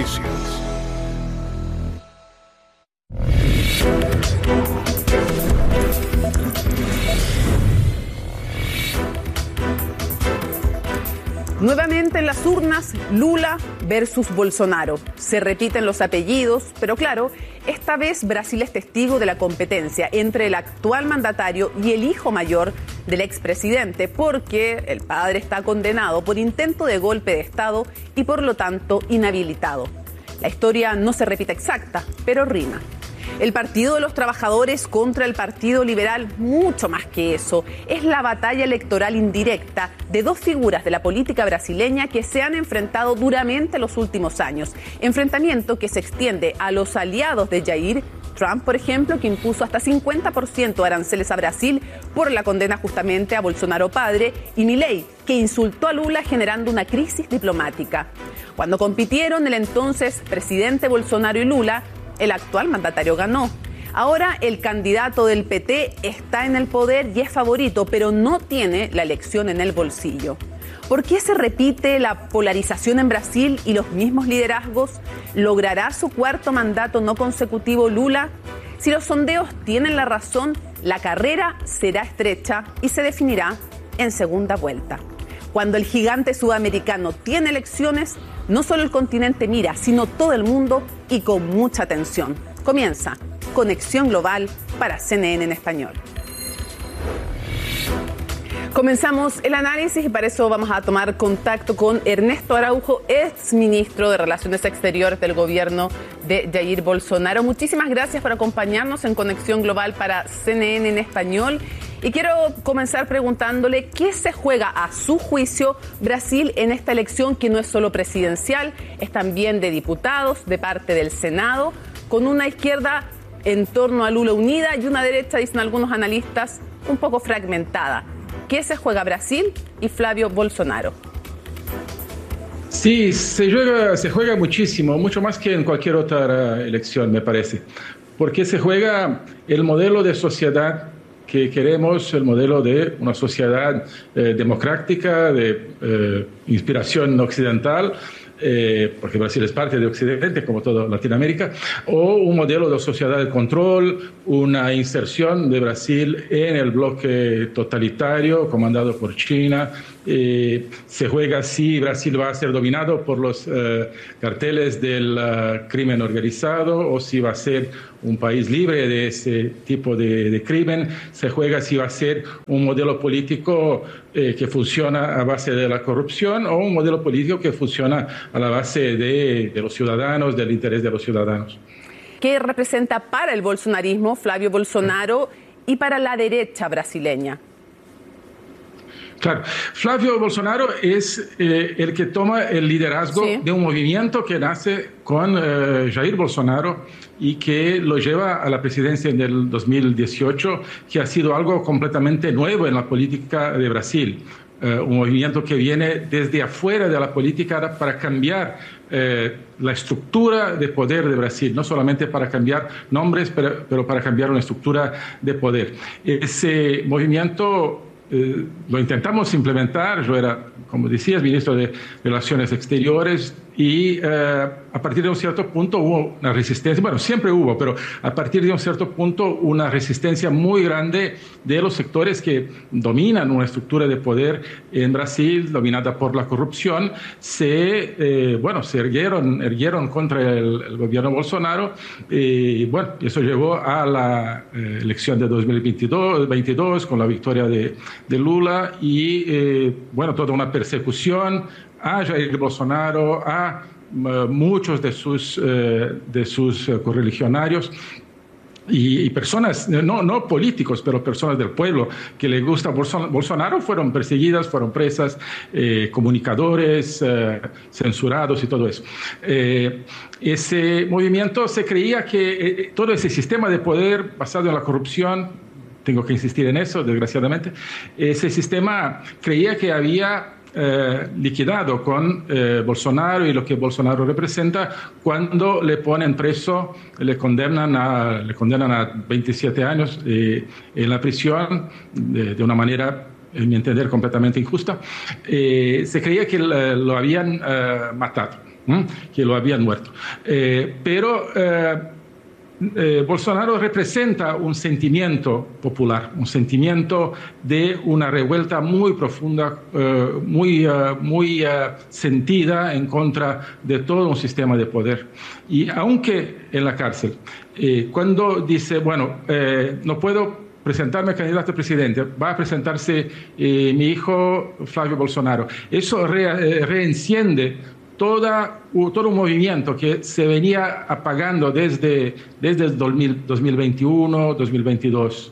Noticias. Nuevamente en las urnas, Lula versus Bolsonaro. Se repiten los apellidos, pero claro, esta vez Brasil es testigo de la competencia entre el actual mandatario y el hijo mayor del expresidente, porque el padre está condenado por intento de golpe de Estado y por lo tanto inhabilitado. La historia no se repite exacta, pero rima. El Partido de los Trabajadores contra el Partido Liberal, mucho más que eso, es la batalla electoral indirecta de dos figuras de la política brasileña que se han enfrentado duramente en los últimos años. Enfrentamiento que se extiende a los aliados de Jair, Trump, por ejemplo, que impuso hasta 50% de aranceles a Brasil por la condena justamente a Bolsonaro padre, y Milei, que insultó a Lula generando una crisis diplomática. Cuando compitieron el entonces presidente Bolsonaro y Lula, el actual mandatario ganó. Ahora el candidato del PT está en el poder y es favorito, pero no tiene la elección en el bolsillo. ¿Por qué se repite la polarización en Brasil y los mismos liderazgos? ¿Logrará su cuarto mandato no consecutivo Lula? Si los sondeos tienen la razón, la carrera será estrecha y se definirá en segunda vuelta. Cuando el gigante sudamericano tiene elecciones, no solo el continente mira, sino todo el mundo y con mucha atención. Comienza Conexión Global para CNN en español. Comenzamos el análisis y para eso vamos a tomar contacto con Ernesto Araujo, ex ministro de Relaciones Exteriores del gobierno de Jair Bolsonaro. Muchísimas gracias por acompañarnos en Conexión Global para CNN en español. Y quiero comenzar preguntándole qué se juega a su juicio Brasil en esta elección que no es solo presidencial, es también de diputados, de parte del Senado, con una izquierda en torno a Lula unida y una derecha, dicen algunos analistas, un poco fragmentada. ¿Qué se juega Brasil y Flavio Bolsonaro? Sí, se juega muchísimo, mucho más que en cualquier otra elección, me parece, porque se juega el modelo de sociedad que queremos, el modelo de una sociedad democrática, de inspiración occidental, porque Brasil es parte de Occidente, como toda Latinoamérica, o un modelo de sociedad de control, una inserción de Brasil en el bloque totalitario comandado por China. Se juega si Brasil va a ser dominado por los carteles del crimen organizado o si va a ser un país libre de ese tipo de crimen. Se juega si va a ser un modelo político que funciona a base de la corrupción o un modelo político que funciona a la base de los ciudadanos, del interés de los ciudadanos. ¿Qué representa para el bolsonarismo Flavio Bolsonaro y para la derecha brasileña? Claro, Flavio Bolsonaro es el que toma el liderazgo de un movimiento que nace con Jair Bolsonaro y que lo lleva a la presidencia en el 2018, que ha sido algo completamente nuevo en la política de Brasil. Un movimiento que viene desde afuera de la política para cambiar la estructura de poder de Brasil, no solamente para cambiar nombres, pero para cambiar una estructura de poder. Ese movimiento lo intentamos implementar. Yo era, como decías, ministro de Relaciones Exteriores y a partir de un cierto punto hubo una resistencia, bueno, siempre hubo, pero a partir de un cierto punto una resistencia muy grande de los sectores que dominan una estructura de poder en Brasil, dominada por la corrupción. Se erguieron contra el gobierno Bolsonaro y bueno, eso llevó a la elección de 2022 con la victoria de Lula y toda una persecución a Jair Bolsonaro, a muchos de sus correligionarios y personas, no políticos, pero personas del pueblo que le gusta Bolsonaro, fueron perseguidas, fueron presas, comunicadores, censurados y todo eso. Ese movimiento se creía que todo ese sistema de poder basado en la corrupción, tengo que insistir en eso, desgraciadamente, ese sistema creía que había liquidado con Bolsonaro y lo que Bolsonaro representa cuando le ponen preso, le condenan a 27 años en la prisión de una manera, en mi entender, completamente injusta. Se creía que lo habían matado. que lo habían muerto. Pero Bolsonaro representa un sentimiento popular, un sentimiento de una revuelta muy profunda, muy sentida en contra de todo un sistema de poder. Y aunque en la cárcel, cuando dice, bueno, no puedo presentarme candidato a presidente, va a presentarse mi hijo Flavio Bolsonaro, eso reenciende todo un movimiento que se venía apagando desde el 2021, 2022.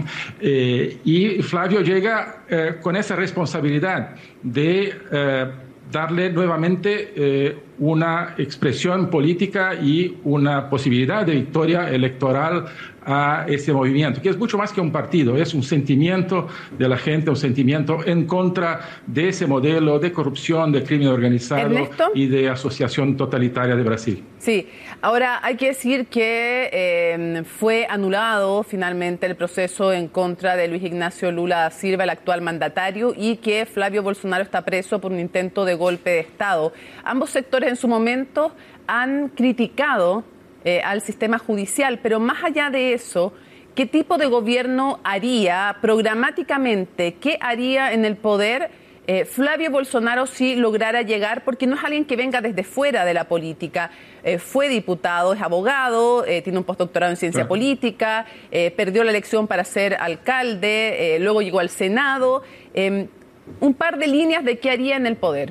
Y Flavio llega con esa responsabilidad de darle nuevamente una expresión política y una posibilidad de victoria electoral a ese movimiento, que es mucho más que un partido, es un sentimiento de la gente, un sentimiento en contra de ese modelo de corrupción, de crimen organizado. ¿Ernesto? Y de asociación totalitaria de Brasil. Sí, ahora hay que decir que fue anulado finalmente el proceso en contra de Luis Ignacio Lula da Silva, el actual mandatario, y que Flavio Bolsonaro está preso por un intento de golpe de Estado. Ambos sectores en su momento han criticado al sistema judicial, pero más allá de eso, ¿qué tipo de gobierno haría programáticamente? ¿Qué haría en el poder Flavio Bolsonaro si lograra llegar? Porque no es alguien que venga desde fuera de la política. Fue diputado, es abogado, tiene un postdoctorado en ciencia política, perdió la elección para ser alcalde, luego llegó al Senado. Un par de líneas de qué haría en el poder.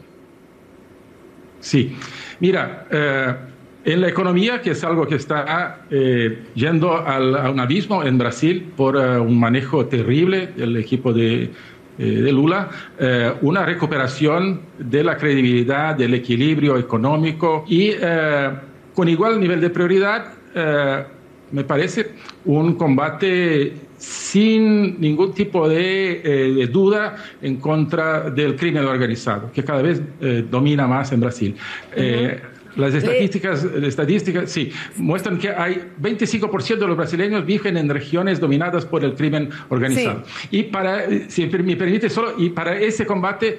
Sí, mira, en la economía, que es algo que está yendo a un abismo en Brasil por un manejo terrible del equipo de Lula, una recuperación de la credibilidad, del equilibrio económico y con igual nivel de prioridad, me parece, un combate sin ningún tipo de duda en contra del crimen organizado, que cada vez domina más en Brasil. Las estadísticas sí, muestran que hay 25% de los brasileños viven en regiones dominadas por el crimen organizado. Sí. Y si me permite solo, y para ese combate,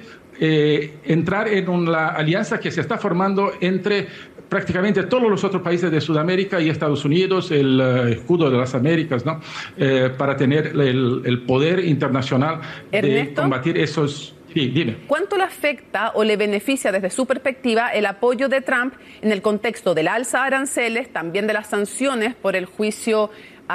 entrar en una alianza que se está formando entre prácticamente todos los otros países de Sudamérica y Estados Unidos, el escudo de las Américas, ¿no? Para tener el poder internacional de combatir esos... Sí, dime. ¿Cuánto le afecta o le beneficia desde su perspectiva el apoyo de Trump en el contexto del alza de aranceles, también de las sanciones por el juicio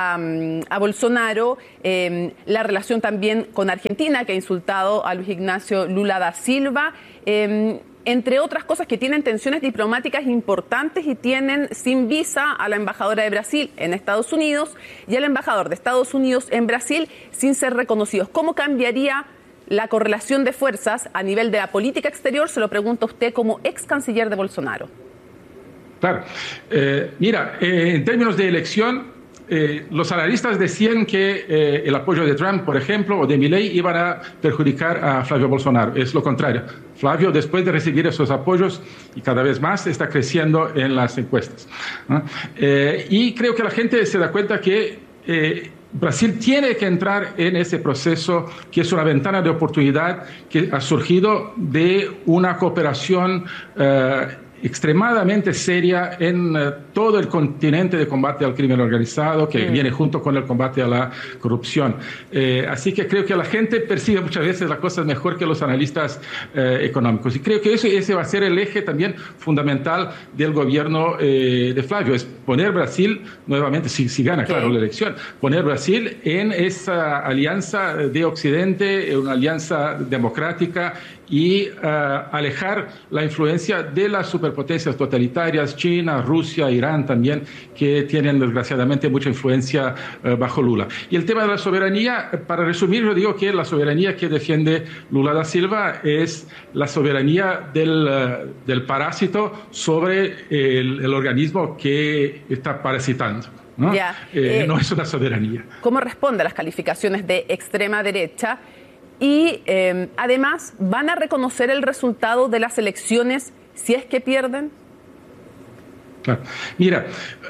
a Bolsonaro, la relación también con Argentina, que ha insultado a Luis Ignacio Lula da Silva, entre otras cosas que tienen tensiones diplomáticas importantes y tienen sin visa a la embajadora de Brasil en Estados Unidos y al embajador de Estados Unidos en Brasil sin ser reconocidos? ¿Cómo cambiaría la correlación de fuerzas a nivel de la política exterior? Se lo pregunto a usted como ex canciller de Bolsonaro. Claro. Mira, en términos de elección, los analistas decían que el apoyo de Trump, por ejemplo, o de Milei iban a perjudicar a Flavio Bolsonaro. Es lo contrario. Flavio, después de recibir esos apoyos, y cada vez más, está creciendo en las encuestas, ¿no? Y creo que la gente se da cuenta que Brasil tiene que entrar en ese proceso, que es una ventana de oportunidad que ha surgido de una cooperación extremadamente seria en todo el continente de combate al crimen organizado, que viene junto con el combate a la corrupción. Así que creo que la gente percibe muchas veces las cosas mejor que los analistas económicos. Y creo que ese va a ser el eje también fundamental del gobierno de Flavio, es poner Brasil nuevamente, si gana, claro, la elección, poner Brasil en esa alianza de Occidente, una alianza democrática, y alejar la influencia de las superpotencias totalitarias, China, Rusia, Irán también, que tienen desgraciadamente mucha influencia bajo Lula. Y el tema de la soberanía, para resumir, yo digo que la soberanía que defiende Lula da Silva es la soberanía del parásito sobre el organismo que está parasitando, ¿no? No es una soberanía. ¿Cómo responde a las calificaciones de extrema derecha? Y además, ¿van a reconocer el resultado de las elecciones si es que pierden? Claro. Mira,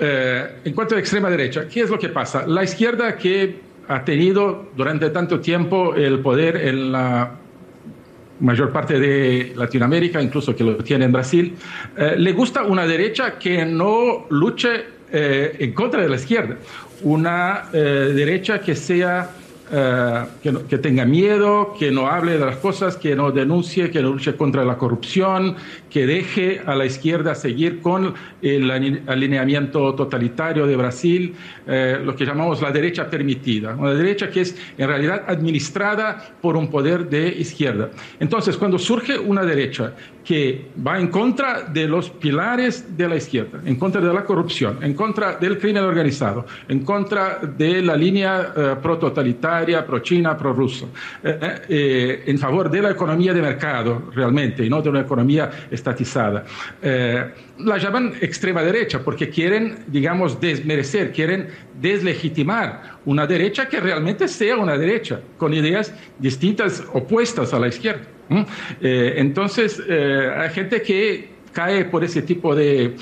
en cuanto a extrema derecha, ¿qué es lo que pasa? La izquierda, que ha tenido durante tanto tiempo el poder en la mayor parte de Latinoamérica, incluso que lo tiene en Brasil, le gusta una derecha que no luche en contra de la izquierda, una derecha que sea que tenga miedo, que no hable de las cosas, que no denuncie, que no luche contra la corrupción, que deje a la izquierda seguir con el alineamiento totalitario de Brasil, lo que llamamos la derecha permitida, una derecha que es en realidad administrada por un poder de izquierda. Entonces, cuando surge una derecha que va en contra de los pilares de la izquierda, en contra de la corrupción, en contra del crimen organizado, en contra de la línea pro-totalitaria, pro-china, pro-rusa, en favor de la economía de mercado realmente, y no de una economía estatizada. La llaman extrema derecha porque quieren, digamos, desmerecer, quieren deslegitimar una derecha que realmente sea una derecha, con ideas distintas, opuestas a la izquierda. Entonces, hay gente que cae por ese tipo de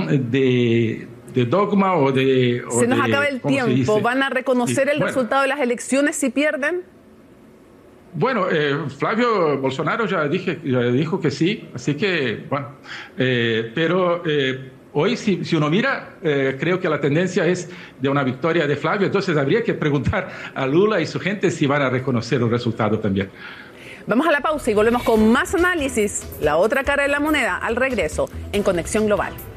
dogma o de... Se nos acaba el tiempo. ¿Van a reconocer el resultado de las elecciones si pierden? Bueno, Flavio Bolsonaro ya dijo que sí, así que, bueno, pero hoy si uno mira, creo que la tendencia es de una victoria de Flavio, entonces habría que preguntar a Lula y su gente si van a reconocer el resultado también. Vamos a la pausa y volvemos con más análisis, la otra cara de la moneda, al regreso en Conexión Global.